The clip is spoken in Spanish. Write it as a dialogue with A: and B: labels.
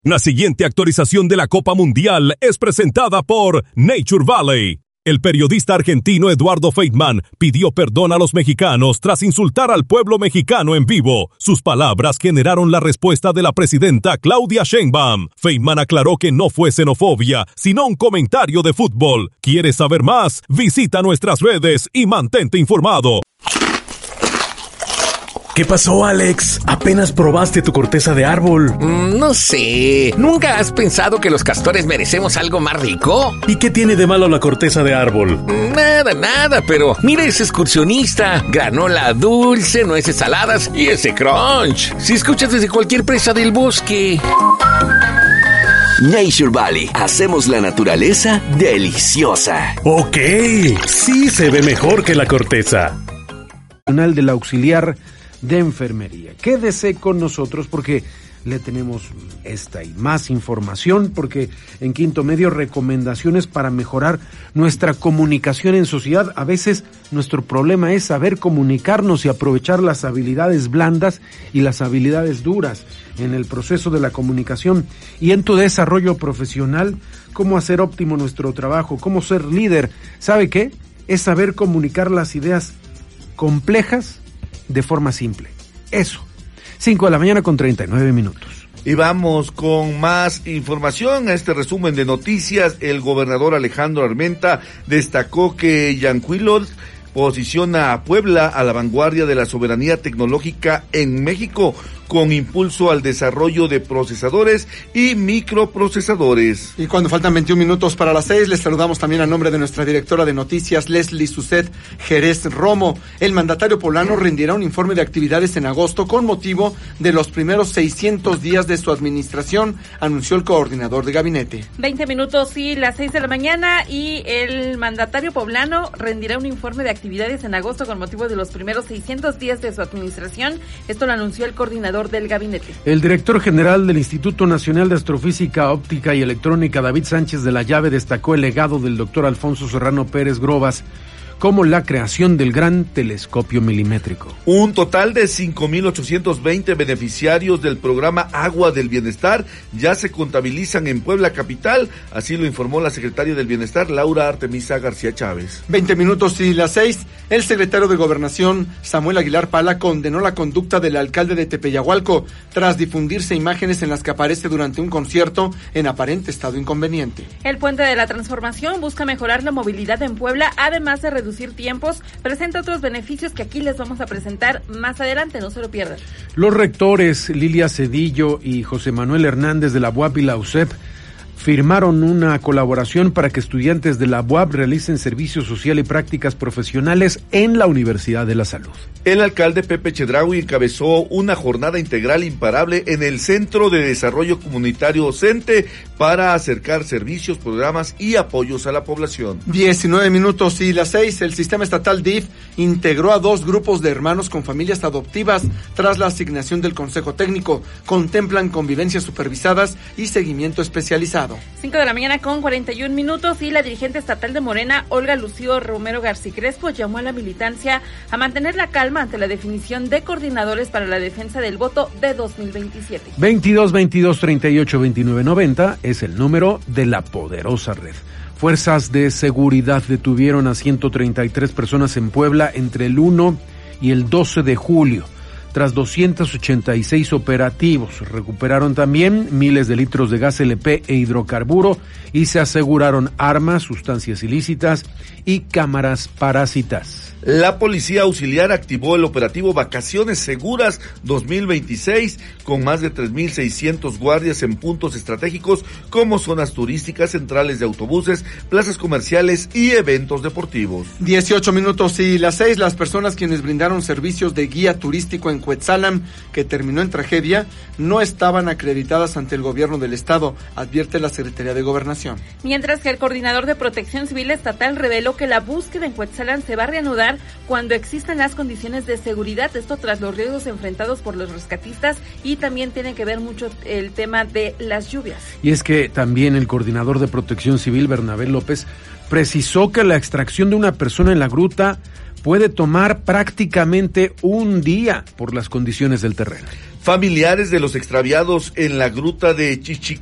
A: La siguiente actualización de la Copa Mundial es presentada por Nature Valley. El periodista argentino Eduardo Feitman pidió perdón a los mexicanos tras insultar al pueblo mexicano en vivo. Sus palabras generaron la respuesta de la presidenta Claudia Sheinbaum. Feitman aclaró que no fue xenofobia, sino un comentario de fútbol. ¿Quieres saber más? Visita nuestras redes y mantente informado.
B: ¿Qué pasó, Alex? ¿Apenas probaste tu corteza de árbol?
C: No sé. ¿Nunca has pensado que los castores merecemos algo más rico?
B: ¿Y qué tiene de malo la corteza de árbol?
C: Nada, pero mira ese excursionista. Granola dulce, nueces saladas y ese crunch. Si escuchas desde cualquier presa del bosque.
D: Nature Valley. Hacemos la naturaleza deliciosa.
B: Ok, sí se ve mejor que la corteza.
E: Del Auxiliar de Enfermería. Quédese con nosotros porque le tenemos esta y más información, porque en Quinto Medio recomendaciones para mejorar nuestra comunicación en sociedad. A veces nuestro problema es saber comunicarnos y aprovechar las habilidades blandas y las habilidades duras en el proceso de la comunicación y en tu desarrollo profesional. Cómo hacer óptimo nuestro trabajo, cómo ser líder. ¿Sabe qué? Es saber comunicar las ideas complejas de forma simple. Eso. 5:39 a.m.
F: Y vamos con más información a este resumen de noticias. El gobernador Alejandro Armenta destacó que Yancuilos posiciona a Puebla a la vanguardia de la soberanía tecnológica en México, con impulso al desarrollo de procesadores y microprocesadores.
G: Y cuando faltan 21 minutos para las 6, les saludamos también a nombre de nuestra directora de noticias, Leslie Sucet Jerez Romo. El mandatario poblano rendirá un informe de actividades en agosto con motivo de los primeros 600 días de su administración, anunció el coordinador de gabinete.
H: 20 minutos y las 6 de la mañana, y el mandatario poblano rendirá un informe de actividades en agosto con motivo de los primeros 600 días de su administración. Esto lo anunció el coordinador del gabinete.
E: El director general del Instituto Nacional de Astrofísica, Óptica y Electrónica, David Sánchez de la Llave, destacó el legado del doctor Alfonso Serrano Pérez Grobas, como la creación del gran telescopio milimétrico.
F: Un total de 5,820 beneficiarios del programa Agua del Bienestar ya se contabilizan en Puebla capital, así lo informó la secretaria del Bienestar, Laura Artemisa García Chávez.
G: 20 minutos y las 6, el secretario de Gobernación, Samuel Aguilar Pala, condenó la conducta del alcalde de Tepeyahualco tras difundirse imágenes en las que aparece durante un concierto en aparente estado inconveniente.
H: El Puente de la Transformación busca mejorar la movilidad en Puebla, además de reducir tiempos, presenta otros beneficios que aquí les vamos a presentar más adelante, no se lo pierdan.
E: Los rectores Lilia Cedillo y José Manuel Hernández de la UAP y la UCEP firmaron una colaboración para que estudiantes de la UAP realicen servicio social y prácticas profesionales en la Universidad de la Salud.
F: El alcalde Pepe Chedraui encabezó una jornada integral imparable en el Centro de Desarrollo Comunitario Docente para acercar servicios, programas y apoyos a la población.
G: 19 minutos y las 6, el sistema estatal DIF integró a 2 grupos de hermanos con familias adoptivas tras la asignación del Consejo Técnico. Contemplan convivencias supervisadas y seguimiento especializado.
H: 5 de la mañana con 41 minutos, y la dirigente estatal de Morena, Olga Lucío Romero García Crespo, llamó a la militancia a mantener la calma ante la definición de coordinadores para la defensa del voto de 2027.
E: 22 38 29 90 es el número de la poderosa red. Fuerzas de seguridad detuvieron a 133 personas en Puebla entre el 1 y el 12 de julio. Tras 286 operativos, recuperaron también miles de litros de gas LP e hidrocarburo y se aseguraron armas, sustancias ilícitas y cámaras parásitas.
F: La Policía Auxiliar activó el operativo Vacaciones Seguras 2026 con más de 3,600 guardias en puntos estratégicos como zonas turísticas, centrales de autobuses, plazas comerciales y eventos deportivos.
G: 18 minutos y las 6, las personas quienes brindaron servicios de guía turístico en Cuetzalan, que terminó en tragedia, no estaban acreditadas ante el gobierno del estado, advierte la Secretaría de Gobernación.
H: Mientras que el coordinador de Protección Civil Estatal reveló que la búsqueda en Cuetzalan se va a reanudar cuando existan las condiciones de seguridad, esto tras los riesgos enfrentados por los rescatistas, y también tiene que ver mucho el tema de las lluvias.
E: Y es que también el coordinador de Protección Civil, Bernabé López, precisó que la extracción de una persona en la gruta puede tomar prácticamente un día por las condiciones del terreno.
F: Familiares de los extraviados en la gruta de